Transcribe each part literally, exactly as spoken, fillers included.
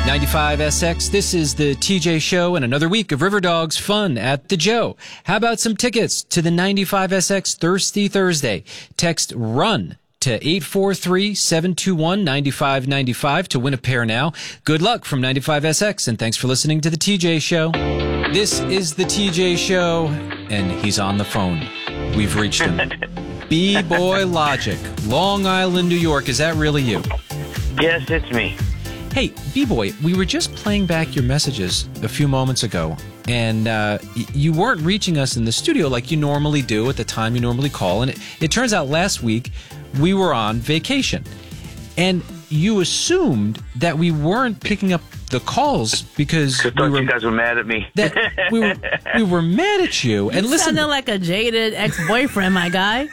ninety-five S X, this is the T J Show and another week of River Dogs fun at the Joe. How about some tickets to the ninety-five S X Thirsty Thursday? Text RUN to eight four three, seven two one, nine five nine five to win a pair now. Good luck from ninety-five S X, and thanks for listening to the T J Show. This is the T J Show, and he's on the phone. We've reached him. B-Boy Logic, Long Island, New York. Is that really you? Yes, it's me. Hey, B-Boy, we were just playing back your messages a few moments ago, and uh, y- you weren't reaching us in the studio like you normally do at the time you normally call, and it, it turns out last week we were on vacation, and you assumed that we weren't picking up the calls because I thought we were, you guys were mad at me. that we were we were mad at you. And You listen, sounded like a jaded ex-boyfriend, my guy.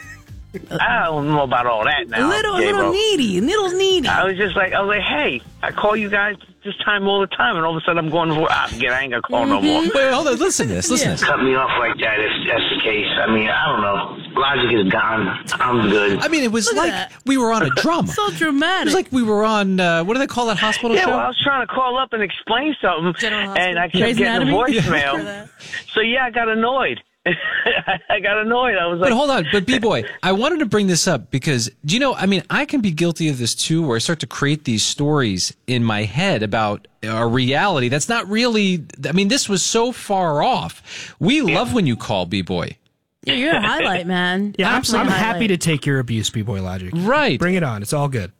I don't know about all that now. little, J-Bo. little needy, little needy. I was just like, I was like, hey, I call you guys this time all the time, and all of a sudden I'm going for, ah, again, I ain't gonna call no more. wait, hold on, listen to this, listen Yeah. to this. Cut me off like that if that's the case. I mean, I don't know. Logic is gone. I'm good. I mean, it was Look at like that. we were on a drama. So It dramatic. was like we were on, uh, what do they call that hospital Yeah, show? well, I was trying to call up and explain something, General and I kept Grey's getting a Anatomy? voicemail. So, yeah, I got annoyed. I got annoyed. I was like, But hold on, but B-Boy, I wanted to bring this up because, do you know, I mean, I can be guilty of this too, where I start to create these stories in my head about a reality that's not really, I mean, this was so far off. We love when you call, B-Boy. Yeah, you're a highlight, man. Yeah, I'm, Absolute I'm happy highlight. to take your abuse, B-Boy Logic. Right. Bring it on. It's all good.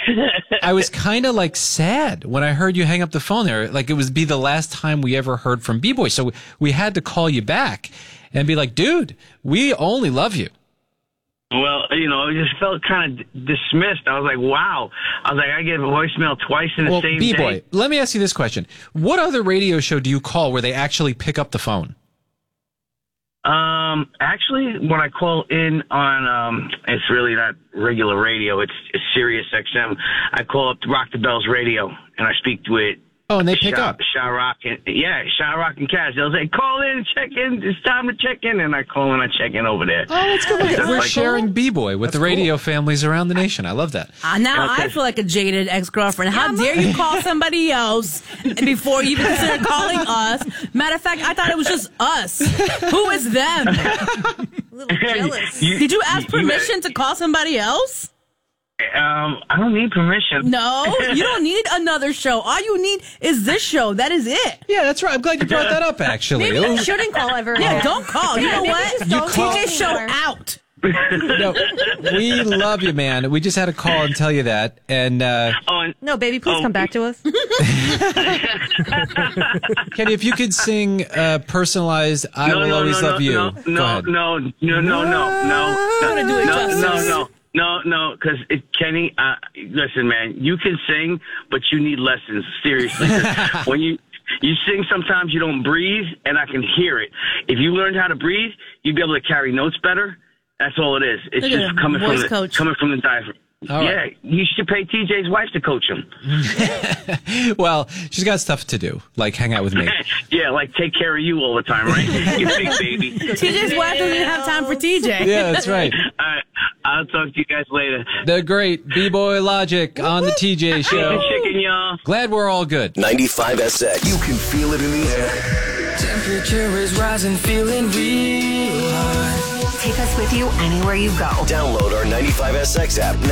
I was kind of like sad when I heard you hang up the phone there. Like it was be the last time we ever heard from B-Boy. So we had to call you back and be like, dude, we only love you. well, you know, it just felt kind of dismissed. I was like, wow. I was like, I get a voicemail twice in the Well, same B-Boy, day. let me ask you this question. What other radio show do you call where they actually pick up the phone? Um, actually, when I call in on, um, it's really not regular radio. It's, it's Sirius X M. I call up Rock the Bells Radio, and I speak to it. Oh, and they pick Sha- up. Sha Rock and yeah, Sha Rock and Cass. They'll say, "Call in, check in. It's time to check in," and I call in, I check in over there. Oh, that's good. Look at- That's We're like- sharing B-Boy with the radio families around the nation. I love that. Uh, now Okay. I feel like a jaded ex-girlfriend. How dare you call somebody else before you even consider calling us? Matter of fact, I thought it was just us. Who is them? A little jealous. You- Did you ask you- you- permission to call somebody else? Um, I don't need permission. No, you don't need another show. All you need is this show. That is it. Yeah, that's right. I'm glad you brought that up, actually. Maybe Ooh. you shouldn't call ever Yeah, again. don't call. You know maybe what? just don't T call J show anymore. out. No, we love you, man. We just had to call and tell you that. And uh, Oh, and No, baby, please Oh. come back to us. Kenny, if you could sing uh, personalized "I no, Will no, Always no, Love no, You," no, go no, ahead. no, no, no, no, no, no, gonna do it no, justice. no, no. No, no, because Kenny, uh, listen, man, you can sing, but you need lessons, seriously. 'Cause when you you sing, sometimes you don't breathe, and I can hear it. If you learned how to breathe, you'd be able to carry notes better. That's all it is. It's Look at just him, coming from voice the, coach. coming from the diaphragm. All yeah, right. you should pay T J's wife to coach him. Well, she's got stuff to do, like hang out with me. Yeah, like take care of you all the time, right? You big baby. T J's wife doesn't even have time for T J. Yeah, that's right. All right, I'll talk to you guys later. The great B-Boy Logic on the T J Show. Chicken, y'all. Glad we're all good. ninety-five S X. You can feel it in the air. Temperature is rising, feeling real hot. Take us with you anywhere you go. Download our ninety-five S X app